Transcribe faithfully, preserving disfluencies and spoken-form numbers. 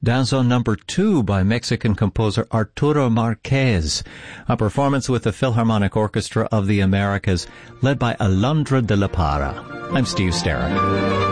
Danzo number two by Mexican composer Arturo Marquez, a performance with the Philharmonic Orchestra of the Americas, led by Alondra de la Parra. I'm Steve Sterrett.